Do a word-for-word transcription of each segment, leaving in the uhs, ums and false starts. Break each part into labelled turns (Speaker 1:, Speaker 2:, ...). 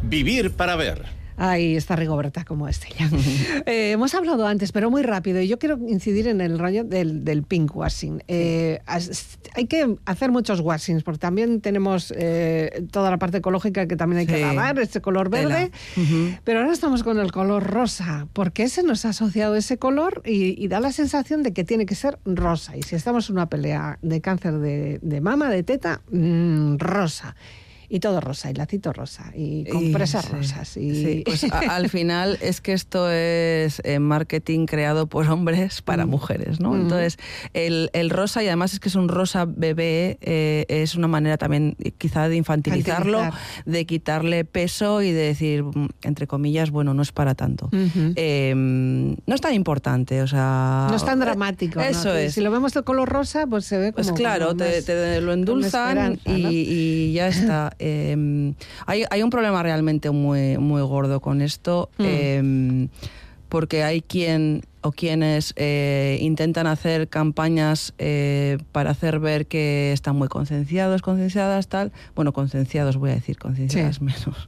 Speaker 1: Vivir para ver.
Speaker 2: Ahí está Rigoberta como Estella. eh, hemos hablado antes, pero muy rápido, y yo quiero incidir en el rollo del, del pinkwashing. Eh, as, hay que hacer muchos washings, porque también tenemos eh, toda la parte ecológica que también hay que sí. lavar, este color verde, uh-huh. pero ahora estamos con el color rosa. ¿Por qué se nos ha asociado ese color? Y, y da la sensación de que tiene que ser rosa. Y si estamos en una pelea de cáncer de, de mama, de teta, mmm, rosa. Y todo rosa, y lacito rosa, y compresas sí, rosas. Y...
Speaker 3: Sí, pues a, al final es que esto es eh, marketing creado por hombres para mm. mujeres, ¿no? Mm. Entonces, el, el rosa, y además es que es un rosa bebé, eh, es una manera también quizá de infantilizarlo, Infantilizar. de quitarle peso y de decir, entre comillas, bueno, no es para tanto. Uh-huh. Eh, no es tan importante, o sea...
Speaker 2: No es tan dramático,
Speaker 3: Eso
Speaker 2: ¿no?
Speaker 3: es.
Speaker 2: Si lo vemos de color rosa, pues se ve como...
Speaker 3: Pues claro,
Speaker 2: como
Speaker 3: te,
Speaker 2: más,
Speaker 3: te lo endulzan y, ¿no? y ya está. Eh, hay, hay un problema realmente muy, muy gordo con esto, mm. eh, porque hay quien o quienes eh, intentan hacer campañas eh, para hacer ver que están muy concienciados, concienciadas, tal. Bueno, concienciados voy a decir, concienciadas sí. menos.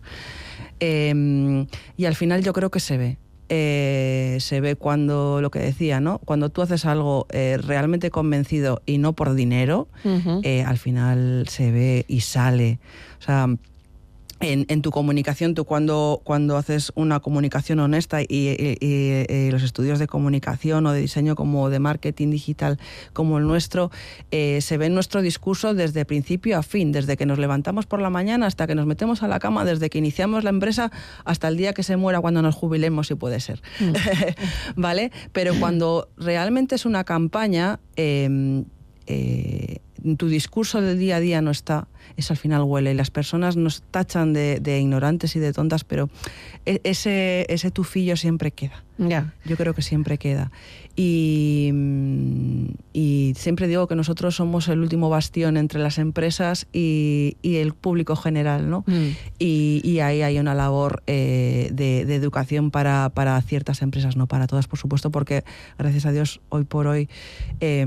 Speaker 3: Eh, y al final yo creo que se ve. Eh, se ve cuando, lo que decía, ¿no? Cuando tú haces algo eh, realmente convencido y no por dinero, uh-huh. eh, al final se ve y sale. O sea, en, en tu comunicación, tú cuando, cuando haces una comunicación honesta y, y, y, y los estudios de comunicación o de diseño como de marketing digital como el nuestro, eh, se ve en nuestro discurso desde principio a fin, desde que nos levantamos por la mañana hasta que nos metemos a la cama, desde que iniciamos la empresa hasta el día que se muera cuando nos jubilemos, si puede ser. Mm. ¿Vale? Pero cuando realmente es una campaña, eh, eh, tu discurso del día a día no está, eso al final huele. Y las personas nos tachan de, de ignorantes y de tontas, pero ese, ese tufillo siempre queda.
Speaker 2: Yeah.
Speaker 3: Yo creo que siempre queda. Y, y siempre digo que nosotros somos el último bastión entre las empresas y, y el público general, ¿no? Mm. Y, y ahí hay una labor eh, de, de educación para, para ciertas empresas, no para todas, por supuesto, porque gracias a Dios hoy por hoy eh,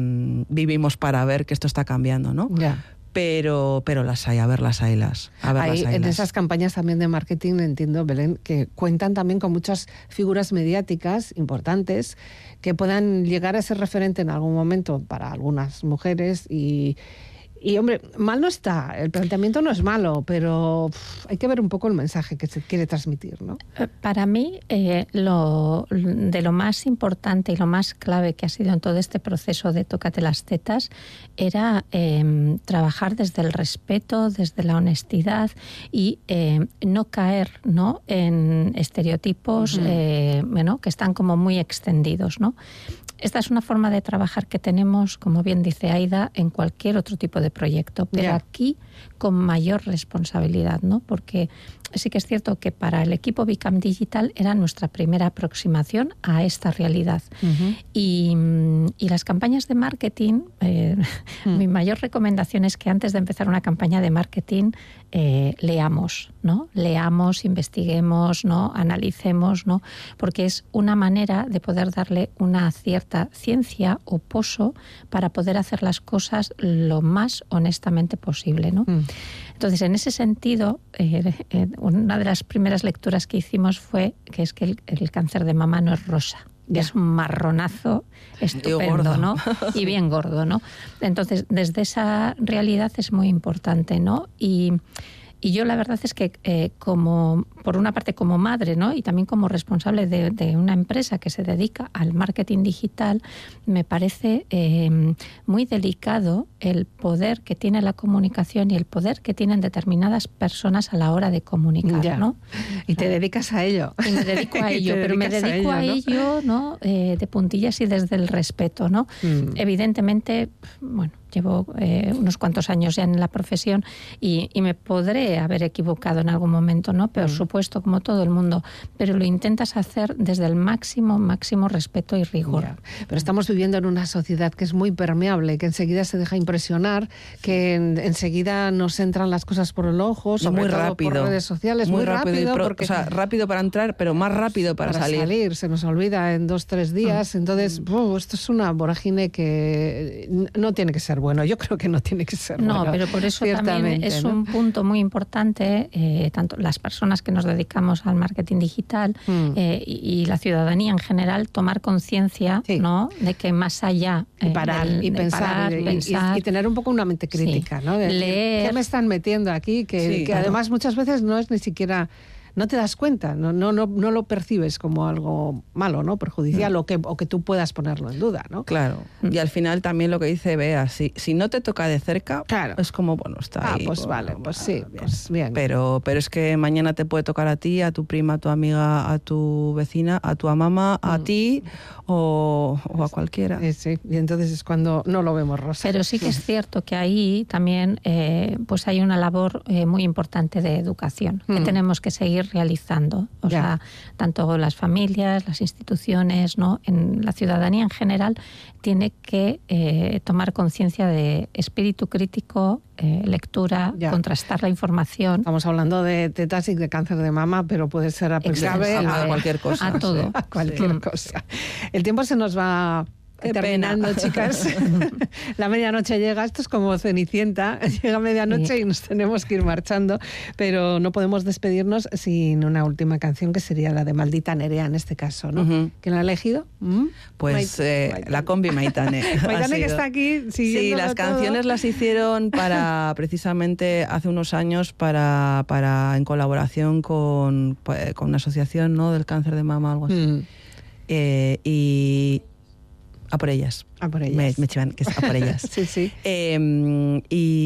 Speaker 3: vivimos para ver que esto está cambiando, ¿no?
Speaker 2: Yeah.
Speaker 3: Pero, pero las hay, a ver las haylas. A ver
Speaker 2: hay,
Speaker 3: las haylas.
Speaker 2: En esas campañas también de marketing, entiendo, Belén, que cuentan también con muchas figuras mediáticas importantes que puedan llegar a ser referente en algún momento para algunas mujeres y... Y, hombre, mal no está, el planteamiento no es malo, pero uf, hay que ver un poco el mensaje que se quiere transmitir, ¿no?
Speaker 4: Para mí, eh, lo, de lo más importante y lo más clave que ha sido en todo este proceso de Tócate las tetas era eh, trabajar desde el respeto, desde la honestidad y eh, no caer, ¿no?, en estereotipos uh-huh. eh, bueno, que están como muy extendidos, ¿no? Esta es una forma de trabajar que tenemos, como bien dice Aida, en cualquier otro tipo de proyecto, pero yeah. aquí con mayor responsabilidad, ¿no? Porque sí que es cierto que para el equipo Bicam Digital era nuestra primera aproximación a esta realidad. Uh-huh. Y, y las campañas de marketing, eh, uh-huh. mi mayor recomendación es que antes de empezar una campaña de marketing eh, leamos, ¿no? Leamos, investiguemos, ¿no? Analicemos, ¿no? Porque es una manera de poder darle una cierta ciencia o poso para poder hacer las cosas lo más honestamente posible, ¿no? Uh-huh. Entonces, en ese sentido, eh, eh, una de las primeras lecturas que hicimos fue que es que el, el cáncer de mama no es rosa. Ya. Es un marronazo estupendo, ¿no? Y bien gordo, ¿no? Entonces, desde esa realidad es muy importante, ¿no? Y, y yo la verdad es que eh, como, por una parte como madre, ¿no?, y también como responsable de, de una empresa que se dedica al marketing digital, me parece eh, muy delicado el poder que tiene la comunicación y el poder que tienen determinadas personas a la hora de comunicar, ya. ¿no?
Speaker 2: Y te dedicas a ello.
Speaker 4: Y me dedico a ello, pero me dedico a ello, ¿no? a ello, ¿no? Eh, de puntillas y desde el respeto, ¿no? Mm. Evidentemente, bueno, llevo eh, unos cuantos años ya en la profesión y, y me podré haber equivocado en algún momento, ¿no? Por mm. supuesto, como todo el mundo, pero lo intentas hacer desde el máximo, máximo respeto y rigor.
Speaker 2: Ya. Pero estamos viviendo en una sociedad que es muy permeable, que enseguida se deja impresionar, que en, enseguida nos entran las cosas por el ojo, sobre
Speaker 3: muy
Speaker 2: todo
Speaker 3: rápido.
Speaker 2: por redes sociales, muy,
Speaker 3: muy
Speaker 2: rápido.
Speaker 3: rápido pro,
Speaker 2: porque,
Speaker 3: o sea, rápido para entrar, pero más rápido para,
Speaker 2: para
Speaker 3: salir.
Speaker 2: salir. Se nos olvida en dos, tres días. Mm. Entonces, oh, esto es una vorágine que no tiene que ser bueno. Yo creo que no tiene que ser
Speaker 4: no,
Speaker 2: bueno.
Speaker 4: No, pero por eso también es ¿no? un punto muy importante, eh, tanto las personas que nos dedicamos al marketing digital mm. eh, y, y la ciudadanía en general, tomar conciencia sí. ¿no? de que más allá...
Speaker 2: Eh, y parar del, y, pensar, parar, y, pensar y, y tener un poco una mente crítica, sí. ¿no? De,
Speaker 4: Leer...
Speaker 2: ¿Qué me están metiendo aquí? Que, sí, que claro. además muchas veces no es ni siquiera... No te das cuenta, no, no, no, no lo percibes como algo malo, ¿no? Perjudicial mm. o, que, o que tú puedas ponerlo en duda, ¿no?
Speaker 3: Claro. Mm. Y al final también lo que dice Bea, si, si no te toca de cerca, claro. es como, bueno, está
Speaker 2: ah,
Speaker 3: ahí.
Speaker 2: Ah, pues
Speaker 3: bueno,
Speaker 2: vale, pues sí, bien. pues bien.
Speaker 3: Pero, pero es que mañana te puede tocar a ti, a tu prima, a tu amiga, a tu vecina, a tu mamá, a mm. ti o, o a cualquiera.
Speaker 2: Sí, sí, y entonces es cuando no lo vemos rosa.
Speaker 4: Pero sí que es cierto que ahí también eh, pues hay una labor eh, muy importante de educación mm. que tenemos que seguir realizando. O ya. sea, tanto las familias, las instituciones, ¿no? En la ciudadanía en general tiene que eh, tomar conciencia de espíritu crítico, eh, lectura, ya. contrastar la información.
Speaker 2: Estamos hablando de tetas y de cáncer de mama, pero puede ser aplicable
Speaker 3: a, a cualquier cosa.
Speaker 4: A todo.
Speaker 2: A cualquier sí. cosa. El tiempo se nos va...
Speaker 3: Qué
Speaker 2: terminando,
Speaker 3: pena.
Speaker 2: chicas. La medianoche llega, esto es como Cenicienta, llega medianoche sí. y nos tenemos que ir marchando, pero no podemos despedirnos sin una última canción que sería la de Maldita Nerea en este caso, ¿no? Uh-huh. ¿Quién la ha elegido? ¿Mm?
Speaker 3: Pues eh, Maitane. La combi Maitane.
Speaker 2: Maitane que está aquí
Speaker 3: Sí, las
Speaker 2: todo.
Speaker 3: canciones las hicieron para precisamente hace unos años para, para en colaboración con, con una asociación, ¿no? del cáncer de mama, algo así. Mm. Eh, y a por ellas.
Speaker 2: A por ellas.
Speaker 3: Me, me chivan que es a por ellas.
Speaker 2: sí, sí.
Speaker 3: Eh,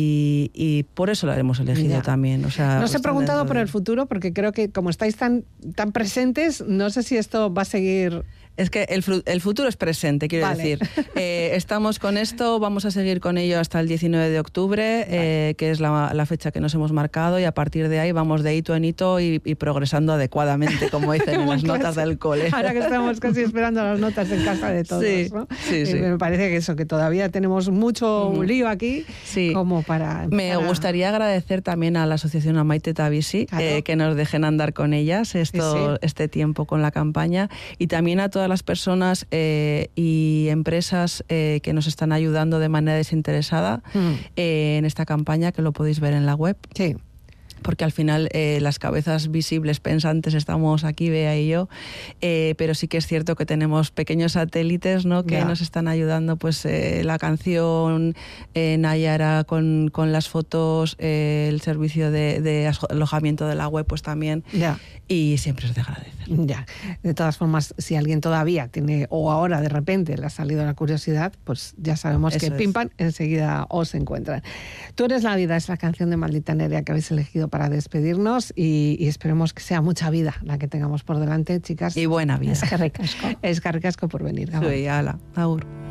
Speaker 3: y, y por eso la hemos elegido ya. también. O sea,
Speaker 2: no os he preguntado por
Speaker 3: de...
Speaker 2: el futuro, porque creo que como estáis tan, tan presentes, no sé si esto va a seguir...
Speaker 3: Es que el, el futuro es presente, quiero vale. decir. Eh, estamos con esto, vamos a seguir con ello hasta el diecinueve de octubre, vale. eh, que es la, la fecha que nos hemos marcado, y a partir de ahí vamos de hito en hito y, y progresando adecuadamente, como dicen en las notas del cole.
Speaker 2: Ahora que estamos casi esperando las notas en casa de todos,
Speaker 3: sí,
Speaker 2: ¿no?
Speaker 3: Sí, sí.
Speaker 2: Me parece que eso, que todavía tenemos mucho mm. lío aquí,
Speaker 3: sí.
Speaker 2: como para...
Speaker 3: Me
Speaker 2: a...
Speaker 3: gustaría agradecer también a la asociación Amaite Tabisi, claro. eh, que nos dejen andar con ellas esto, sí, sí. este tiempo con la campaña, y también a todas las personas Eh, y empresas eh, que nos están ayudando de manera desinteresada mm. eh, en esta campaña, que lo podéis ver en la web.
Speaker 2: Sí.
Speaker 3: Porque al final eh, las cabezas visibles pensantes estamos aquí, Bea y yo, eh, pero sí que es cierto que tenemos pequeños satélites, ¿no? que yeah. nos están ayudando, pues eh, la canción, eh, Nayara con, con las fotos, eh, el servicio de, de alojamiento de la web, pues también,
Speaker 2: yeah.
Speaker 3: y siempre es de agradecer.
Speaker 2: Ya, de todas formas, si alguien todavía tiene, o ahora de repente le ha salido la curiosidad, pues ya sabemos Eso que es. Pim Pam enseguida os encuentran. Tú eres la vida, es la canción de Maldita Nerea que habéis elegido para despedirnos, y, y esperemos que sea mucha vida la que tengamos por delante, chicas.
Speaker 3: Y buena vida.
Speaker 4: Eskerrik asko.
Speaker 2: Eskerrik asko por venir.
Speaker 3: Sí, ala, agur.